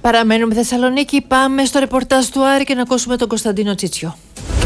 Παραμένουμε Θεσσαλονίκη, πάμε στο ρεπορτάζ του Άρη και να ακούσουμε τον Κωνσταντίνο Τσίτσιο.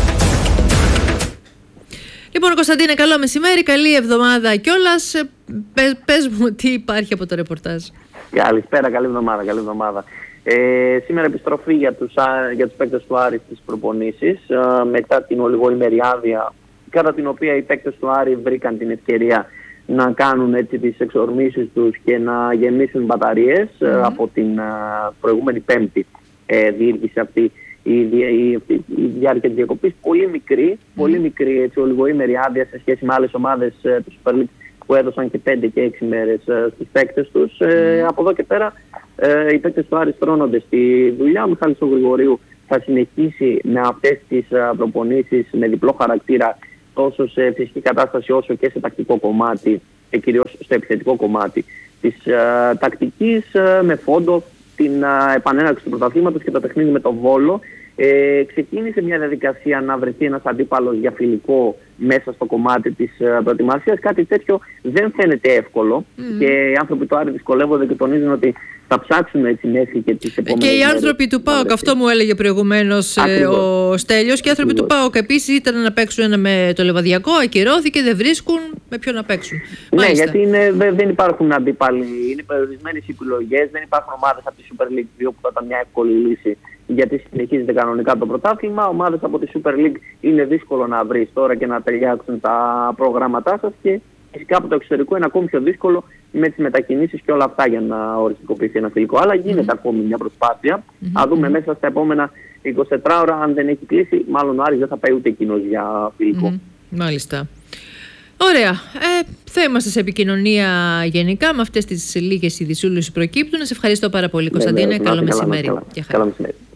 Λοιπόν, Κωνσταντίνε, καλό μεσημέρι, καλή εβδομάδα κιόλας. Πες μου τι υπάρχει από το ρεπορτάζ. Καλησπέρα, καλή εβδομάδα. Σήμερα επιστροφή για τους παίκτες του Άρη στις προπονήσεις μετά την ολιγοήμερη άδεια, κατά την οποία οι παίκτες του Άρη βρήκαν την ευκαιρία να κάνουν έτσι τις εξορμήσεις τους και να γεμίσουν μπαταρίες. Από την προηγούμενη Πέμπτη διήρκησε αυτή η διάρκεια της διακοπής. Πολύ μικρή έτσι, ολιγοήμερη άδεια σε σχέση με άλλες ομάδες του Super League που έδωσαν και 5 και 6 μέρες στους παίκτες τους. Από εδώ και πέρα οι παίκτες του Άρη στρώνονται στη δουλειά. Ο Μιχάλης Γρηγορίου θα συνεχίσει με αυτές τις προπονήσεις με διπλό χαρακτήρα, τόσο σε φυσική κατάσταση όσο και σε τακτικό κομμάτι, και κυρίως στο επιθετικό κομμάτι της τακτικής, με φόντο την επανέναρξη του πρωταθλήματος και το παιχνίδι με τον Βόλο. Ξεκίνησε μια διαδικασία να βρεθεί ένας αντίπαλος για φιλικό μέσα στο κομμάτι της προετοιμασίας. Κάτι τέτοιο δεν φαίνεται εύκολο και οι άνθρωποι του Άρη δυσκολεύονται και τονίζουν ότι θα ψάξουν έτσι μέχρι και τις επόμενες μέρες. Και οι άνθρωποι μέρες του ΠΑΟΚ, αυτό μου έλεγε προηγουμένως ο Στέλιος, και οι άνθρωποι του ΠΑΟΚ επίσης ήταν να παίξουν με το Λεβαδιακό, ακυρώθηκε, δεν βρίσκουν με ποιον να παίξουν. Ναι, γιατί δεν υπάρχουν αντίπαλοι, είναι περιορισμένες οι επιλογές, δεν υπάρχουν ομάδες από τη Super League 2 που θα ήταν μια εύκολη λύση, γιατί συνεχίζεται κανονικά το πρωτάθλημα. Ομάδες από τη Super League είναι δύσκολο να βρεις τώρα και να ταιριάξουν τα προγράμματά σας, και φυσικά από το εξωτερικό είναι ακόμη πιο δύσκολο με τις μετακινήσεις και όλα αυτά για να οριστικοποιηθεί ένα φιλικό. Αλλά γίνεται ακόμη μια προσπάθεια. Θα δούμε μέσα στα επόμενα 24 ώρα, αν δεν έχει κλείσει, μάλλον ο Άρης δεν θα πάει ούτε εκείνος για φιλικό. Μάλιστα. Ωραία. Θα είμαστε σε επικοινωνία γενικά με αυτές τις λίγες ειδησούλες που προκύπτουν. Σε ευχαριστώ πάρα πολύ, Κωνσταντίνε. Καλό μεσημέρι. Καλό μεσημέρι.